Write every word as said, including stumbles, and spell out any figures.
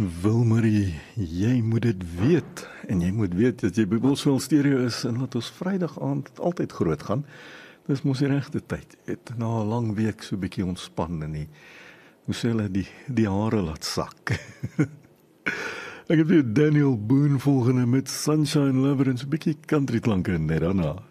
Wilmarie, jy moet dit weet. En jy moet weet dat jy by Boswell Stereo is en dat ons Vrydag aand altyd groot gaan. Dis mos die regte tyd. Het na 'n lang week so 'n bietjie ontspan en die, hoe sê hulle, die, die hare laat sak. Ek het weer Daniel Boone volgende met Sunshine Lover en so 'n bietjie country klanke net daarna.